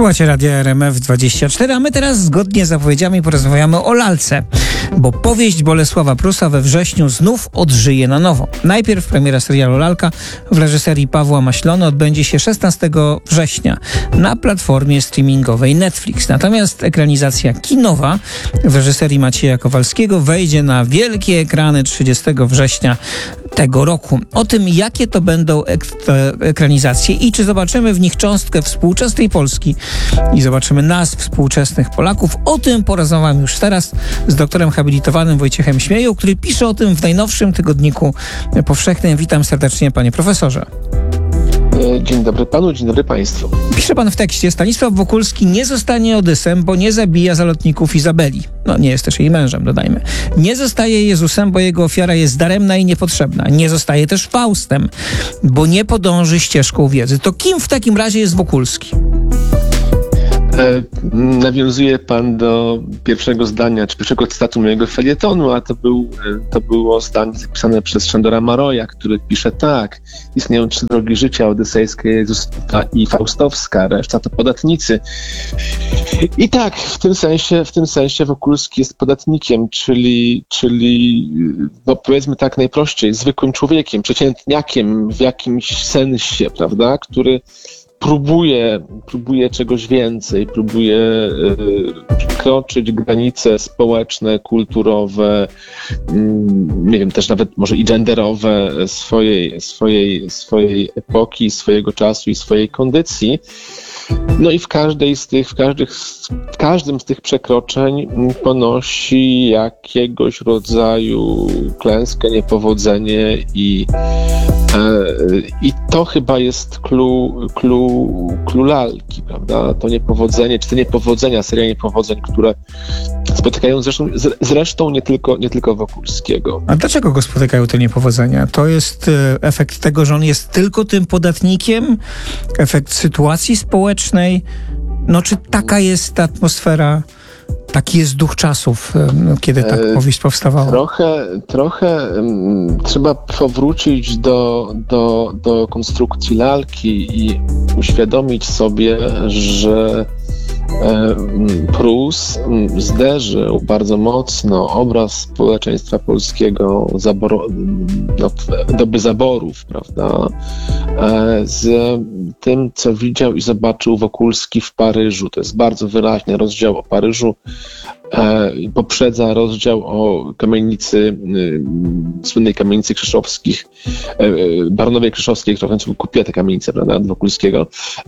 Słuchajcie Radia RMF24, a my teraz zgodnie z zapowiedziami porozmawiamy o lalce, bo powieść Bolesława Prusa we wrześniu znów odżyje na nowo. Najpierw premiera serialu Lalka w reżyserii Pawła Maślony odbędzie się 16 września na platformie streamingowej Netflix. Natomiast ekranizacja kinowa w reżyserii Macieja Kowalskiego wejdzie na wielkie ekrany 30 września tego roku. O tym, jakie to będą ekranizacje i czy zobaczymy w nich cząstkę współczesnej Polski i zobaczymy nas, współczesnych Polaków, o tym porozmawiam już teraz z doktorem habilitowanym Wojciechem Śmieją, który pisze o tym w najnowszym tygodniku powszechnym. Witam serdecznie, panie profesorze. Dzień dobry panu, dzień dobry państwu. Pisze pan w tekście: Stanisław Wokulski nie zostanie Odysem, bo nie zabija zalotników Izabeli. No, nie jest też jej mężem, dodajmy. Nie zostaje Jezusem, bo jego ofiara jest daremna i niepotrzebna. Nie zostaje też Faustem, bo nie podąży ścieżką wiedzy. To kim w takim razie jest Wokulski? Nawiązuje pan do pierwszego zdania, czy pierwszego cytatu mojego felietonu, a to było zdanie zapisane przez Szandora Maroja, który pisze tak: istnieją 3 drogi życia, odysejska, Jezusowa i faustowska, reszta to podatnicy. I tak, w tym sensie Wokulski jest podatnikiem, czyli no powiedzmy tak najprościej, zwykłym człowiekiem, przeciętniakiem w jakimś sensie, prawda, który próbuje czegoś więcej, próbuje przekroczyć granice społeczne, kulturowe, nie wiem, też nawet może i genderowe swojej epoki, swojego czasu i swojej kondycji. No i w każdym z tych przekroczeń ponosi jakiegoś rodzaju klęskę, niepowodzenie i to chyba jest clue lalki, prawda? To niepowodzenie, czy te niepowodzenia, seria niepowodzeń, które spotykają zresztą nie tylko Wokulskiego. A dlaczego go spotykają te niepowodzenia? To jest efekt tego, że on jest tylko tym podatnikiem? Efekt sytuacji społecznej? No czy taka jest ta atmosfera, taki jest duch czasów, kiedy ta powieść powstawała? Trochę trzeba powrócić do konstrukcji lalki i uświadomić sobie, że Prus zderzył bardzo mocno obraz społeczeństwa polskiego doby zaborów, prawda, z tym, co widział i zobaczył Wokulski w Paryżu. To jest bardzo wyraźny rozdział o Paryżu. Poprzedza rozdział o kamienicy, słynnej kamienicy Krzeszowskich, baronowej Krzeszowskiej, która w końcu kupiła tę kamienicę, prawda, od Wokulskiego,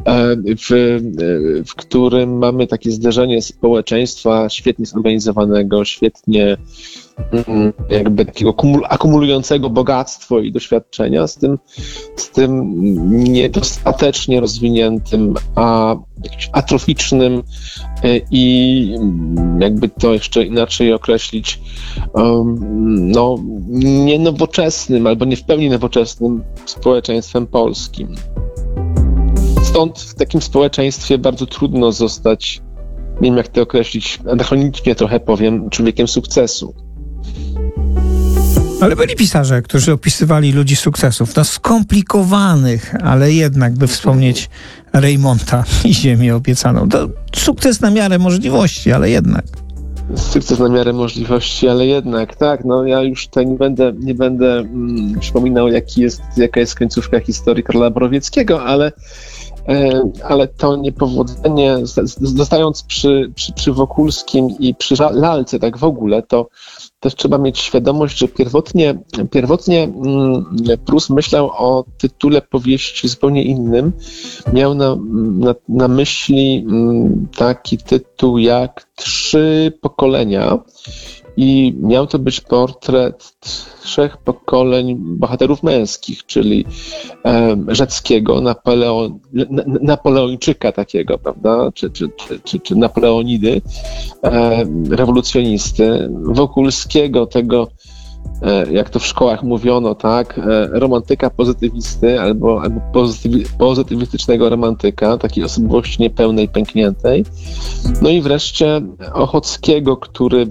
w którym mamy takie zderzenie społeczeństwa świetnie zorganizowanego, świetnie jakby takiego akumulującego bogactwo i doświadczenia z tym niedostatecznie rozwiniętym, a jakimś atroficznym i jakby to jeszcze inaczej określić, no nienowoczesnym albo nie w pełni nowoczesnym społeczeństwem polskim. Stąd w takim społeczeństwie bardzo trudno zostać, nie wiem jak to określić, anachronicznie trochę powiem, człowiekiem sukcesu. Ale byli pisarze, którzy opisywali ludzi sukcesów, no skomplikowanych, ale jednak, by wspomnieć Reymonta i Ziemię obiecaną. To sukces na miarę możliwości, ale jednak. Sukces na miarę możliwości, ale jednak, tak, no ja już tutaj nie będę przypominał, jaka jest końcówka historii Karola Borowieckiego, ale to niepowodzenie, zostając przy Wokulskim i przy lalce tak w ogóle, to też trzeba mieć świadomość, że pierwotnie Prus myślał o tytule powieści zupełnie innym. Miał na myśli taki tytuł jak 3 pokolenia i miał to być portret 3 pokoleń bohaterów męskich, czyli Rzeckiego, Napoleończyka takiego, prawda, czy Napoleonidy, rewolucjonisty, Wokulskiego, tego, jak to w szkołach mówiono, tak, romantyka pozytywisty albo pozytywistycznego romantyka, takiej osobowości niepełnej, pękniętej. No i wreszcie Ochockiego, który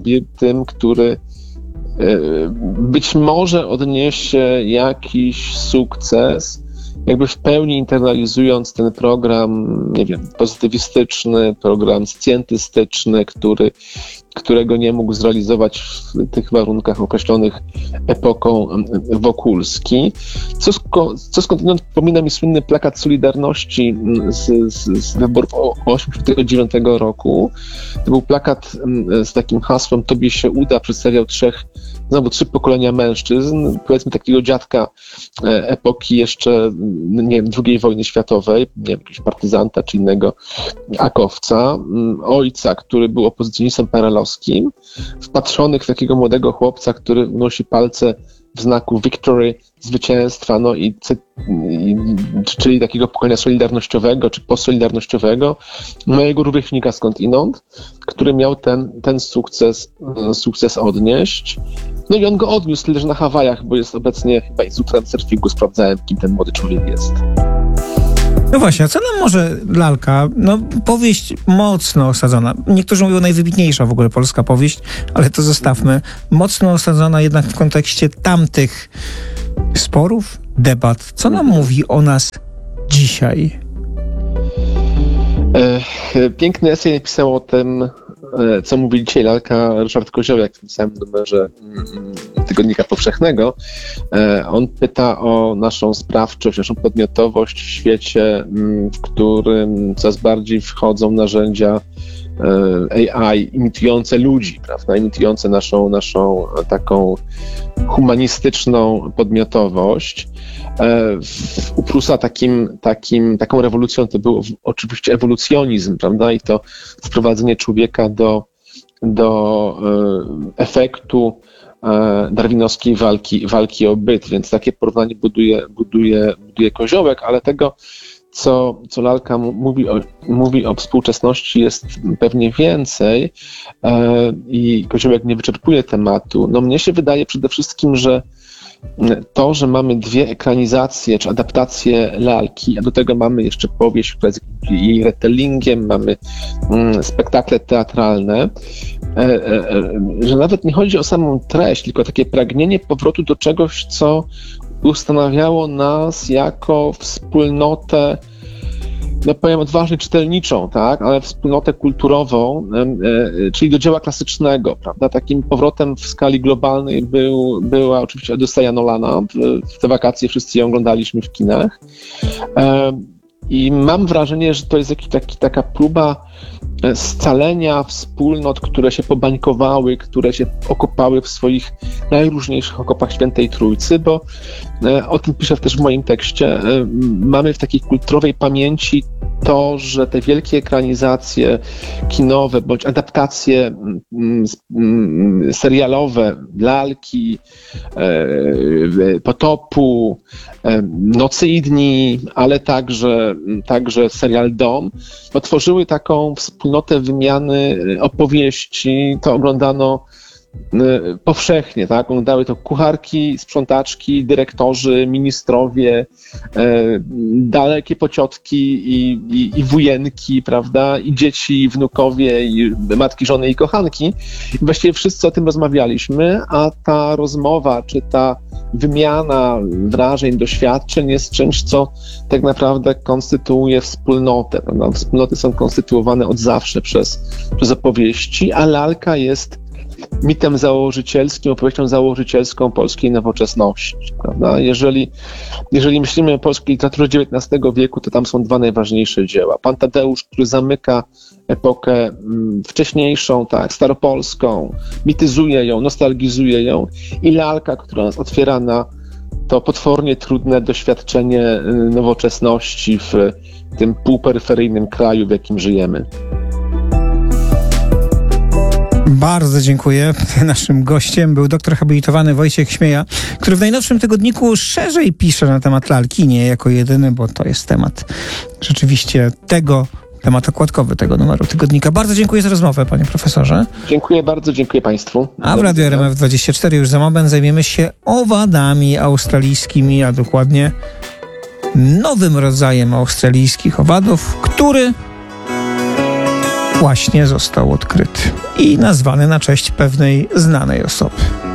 być może odniesie jakiś sukces jakby w pełni internalizując ten program, nie wiem, pozytywistyczny, program scjentystyczny, którego nie mógł zrealizować w tych warunkach określonych epoką Wokulski. Co skądinąd przypomina mi słynny plakat Solidarności z wyborów 1989 roku. To był plakat z takim hasłem "Tobie się uda", przedstawiał trzy pokolenia mężczyzn, powiedzmy takiego dziadka epoki jeszcze, nie wiem, II wojny światowej, nie wiem, jakiegoś partyzanta czy innego akowca, ojca, który był opozycjonistą perelowskim, wpatrzonych w takiego młodego chłopca, który unosi palce w znaku victory, zwycięstwa, czyli takiego pokolenia solidarnościowego czy postsolidarnościowego, mojego rówieśnika skądinąd, który miał ten sukces odnieść. No i on go odniósł, tyle że na Hawajach, bo jest obecnie chyba instruktorem surfingu, sprawdzałem, kim ten młody człowiek jest. No właśnie, a co nam może lalka? No, powieść mocno osadzona. Niektórzy mówią najwybitniejsza w ogóle polska powieść, ale to zostawmy. Mocno osadzona jednak w kontekście tamtych sporów, debat. Co nam mówi o nas dzisiaj? Piękny esej napisał o tym, co mówi dzisiaj lalka, Ryszard Koziołek w tym samym numerze Tygodnika Powszechnego. On pyta o naszą sprawczość, naszą podmiotowość w świecie, w którym coraz bardziej wchodzą narzędzia AI imitujące ludzi, prawda? Imitujące naszą taką humanistyczną podmiotowość. U Prusa taką rewolucją to był oczywiście ewolucjonizm, prawda? I to wprowadzenie człowieka do efektu darwinowskiej walki o byt, więc takie porównanie buduje Koziołek, ale tego, co lalka mówi o współczesności, jest pewnie więcej i Koziołek nie wyczerpuje tematu. No mnie się wydaje przede wszystkim, że to, że mamy dwie ekranizacje czy adaptacje lalki, a do tego mamy jeszcze powieść, która jest jej retellingiem, mamy spektakle teatralne, że nawet nie chodzi o samą treść, tylko takie pragnienie powrotu do czegoś, co ustanawiało nas jako wspólnotę, no powiem odważnie, czytelniczą, tak, ale wspólnotę kulturową, czyli do dzieła klasycznego, prawda? Takim powrotem w skali globalnej była oczywiście Odyseja Nolana. W te wakacje wszyscy ją oglądaliśmy w kinach. I mam wrażenie, że to jest taka próba scalenia wspólnot, które się pobańkowały, które się okopały w swoich najróżniejszych okopach Świętej Trójcy, bo o tym piszę też w moim tekście. Mamy w takiej kulturowej pamięci to, że te wielkie ekranizacje kinowe bądź adaptacje serialowe, lalki, Potopu, Nocy i dni, ale także serial Dom, tworzyły taką wspólnotę wymiany opowieści. To oglądano powszechnie, tak? Oglądały to kucharki, sprzątaczki, dyrektorzy, ministrowie, dalekie pociotki i wujenki, prawda? I dzieci, i wnukowie, i matki, żony i kochanki. I właściwie wszyscy o tym rozmawialiśmy, a ta rozmowa, czy ta wymiana wrażeń, doświadczeń jest czymś, co tak naprawdę konstytuuje wspólnotę, prawda? Wspólnoty są konstytuowane od zawsze przez opowieści, a lalka jest mitem założycielskim, opowieścią założycielską polskiej nowoczesności, prawda? Jeżeli myślimy o polskiej literaturze XIX wieku, to tam są dwa najważniejsze dzieła. Pan Tadeusz, który zamyka epokę wcześniejszą, tak, staropolską, mityzuje ją, nostalgizuje ją, i lalka, która nas otwiera na to potwornie trudne doświadczenie nowoczesności w tym półperyferyjnym kraju, w jakim żyjemy. Bardzo dziękuję. Naszym gościem był doktor habilitowany Wojciech Śmieja, który w najnowszym tygodniku szerzej pisze na temat lalki, nie jako jedyny, bo to jest temat rzeczywiście temat okładkowy tego numeru tygodnika. Bardzo dziękuję za rozmowę, panie profesorze. Dziękuję bardzo, dziękuję państwu. A w Radiu RMF24 już za moment zajmiemy się owadami australijskimi, a dokładnie nowym rodzajem australijskich owadów, który właśnie został odkryty i nazwany na cześć pewnej znanej osoby.